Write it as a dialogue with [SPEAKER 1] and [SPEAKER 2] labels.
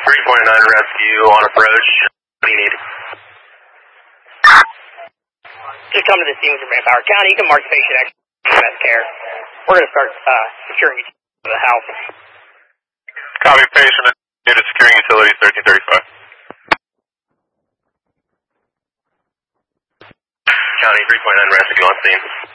[SPEAKER 1] 3.9 rescue on approach. What do you need?
[SPEAKER 2] Just come to the scene with your manpower. County, you can mark the patient X EMS care. We're going to start securing the house.
[SPEAKER 1] Copy, patient unit securing utilities 1335. County 3.9 rescue on scene.